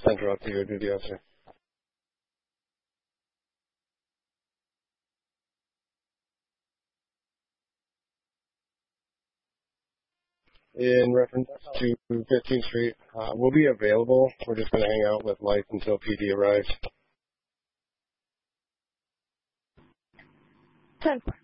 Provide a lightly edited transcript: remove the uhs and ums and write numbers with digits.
send her out to you to do the answer. In reference to 15th Street, we'll be available. We're just going to hang out with lights until PD arrives. 10-4.